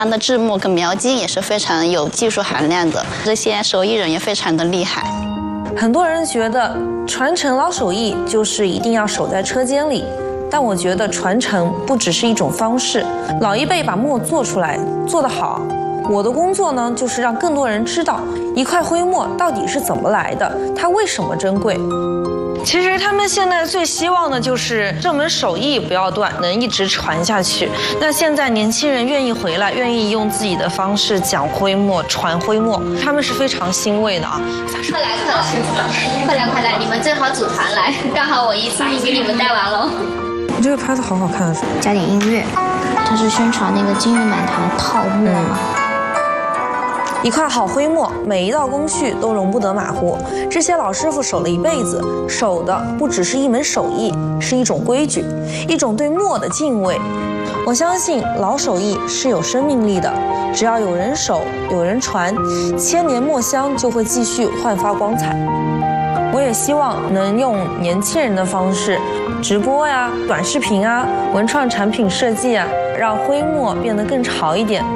它的制墨跟描金也是非常有技术含量的，这些手艺人也非常的厉害。 很多人觉得传承老手艺就是一定要守在车间里，但我觉得传承不只是一种方式。老一辈把墨做出来，做得好。我的工作呢，就是让更多人知道一块徽墨到底是怎么来的，它为什么珍贵。其实他们现在最希望的就是这门手艺不要断，能一直传下去。那现在年轻人愿意回来，愿意用自己的方式讲徽墨、传徽墨，他们是非常欣慰的啊！ 快来，快来！你们正好组团来，刚好我一把已给你们带完了。 你这个拍子好好看， 加点音乐，这是宣传那个金玉满堂泡沫吗？ 一块好徽墨，每一道工序都容不得马虎。这些老师傅守了一辈子，守的不只是一门手艺，是一种规矩，一种对墨的敬畏。我相信老手艺是有生命力的，只要有人守，有人传，千年墨香就会继续焕发光彩。我也希望能用年轻人的方式，直播呀、短视频啊、文创产品设计啊，让徽墨变得更潮一点。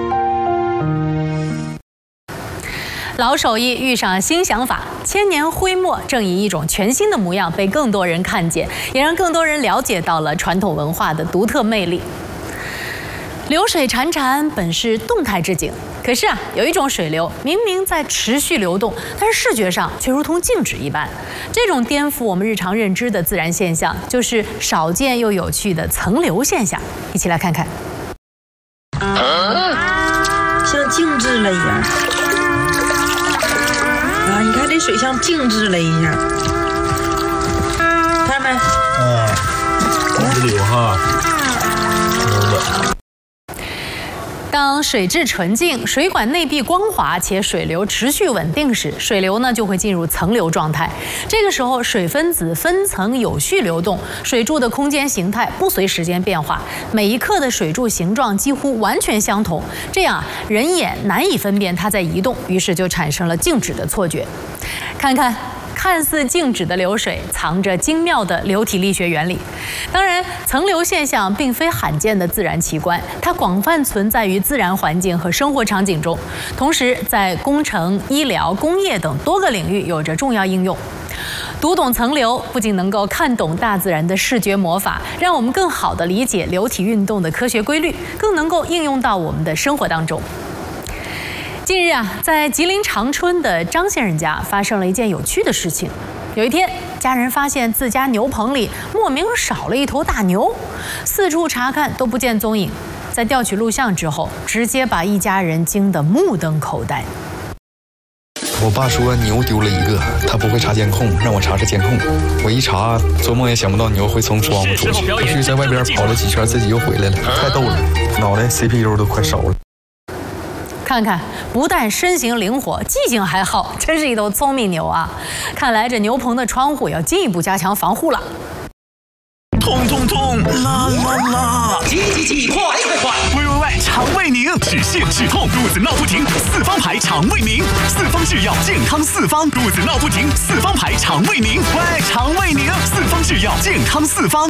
老手艺遇上新想法，千年徽墨正以一种全新的模样被更多人看见，也让更多人了解到了传统文化的独特魅力。流水潺潺本是动态之景，可是有一种水流明明在持续流动，但是视觉上却如同静止一般。这种颠覆我们日常认知的自然现象，就是少见又有趣的层流现象。一起来看看。 像静止了一样。你看这水像静止了一样，看没？ 这里哈。 当水质纯净、水管内壁光滑且水流持续稳定时，水流呢就会进入层流状态。这个时候，水分子分层有序流动，水柱的空间形态不随时间变化，每一刻的水柱形状几乎完全相同，这样人眼难以分辨它在移动，于是就产生了静止的错觉。看看。看似静止的流水，藏着精妙的流体力学原理。当然，层流现象并非罕见的自然奇观，它广泛存在于自然环境和生活场景中，同时在工程、医疗、工业等多个领域有着重要应用。读懂层流，不仅能够看懂大自然的视觉魔法，让我们更好地理解流体运动的科学规律，更能够应用到我们的生活当中。近日在吉林长春的张先生家发生了一件有趣的事情。有一天，家人发现自家牛棚里莫名少了一头大牛，四处查看都不见踪影。在调取录像之后，直接把一家人惊得目瞪口呆。 我爸说牛丢了一个，他不会查监控，让我查监控。我一查，做梦也想不到牛会从窗户出去，必须在外边跑了几圈，自己又回来了，太逗了，脑袋 CPU 都快烧了。 看看，不但身形灵活，记性还好，真是一头聪明牛啊！看来这牛棚的窗户要进一步加强防护了。 痛痛痛，啦啦啦！急，快！喂！肠胃宁，止泻止痛，肚子闹不停，四方牌肠胃宁，四方制药健康四方，肚子闹不停，四方牌肠胃宁，喂，肠胃宁，四方制药健康四方。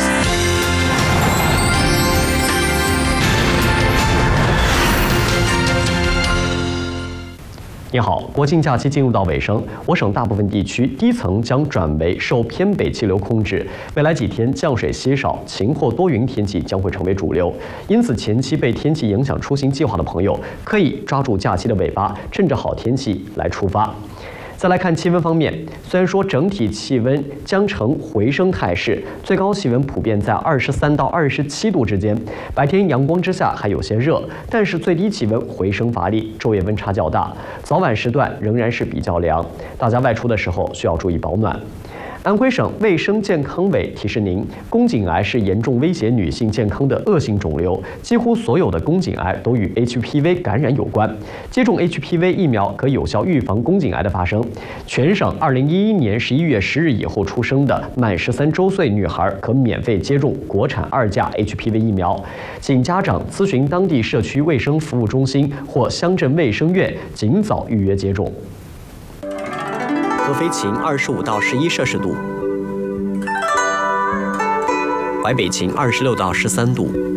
你好，国庆假期进入到尾声，我省大部分地区低层将转为受偏北气流控制，未来几天降水稀少，晴或多云天气将会成为主流。因此，前期被天气影响出行计划的朋友，可以抓住假期的尾巴，趁着好天气来出发。再来看气温方面，虽然说整体气温将呈回升态势，最高气温普遍在23到27度之间，白天阳光之下还有些热，但是最低气温回升乏力，昼夜温差较大，早晚时段仍然是比较凉，大家外出的时候需要注意保暖。安徽省卫生健康委提示您，宫颈癌是严重威胁女性健康的恶性肿瘤，几乎所有的宫颈癌都与 HPV 感染有关。接种 HPV 疫苗可有效预防宫颈癌的发生。全省2011年11月10日以后出生的满13周岁女孩可免费接种国产2价 HPV 疫苗，请家长咨询当地社区卫生服务中心或乡镇卫生院，尽早预约接种。 合肥晴25到11摄氏度，淮北晴26到13度。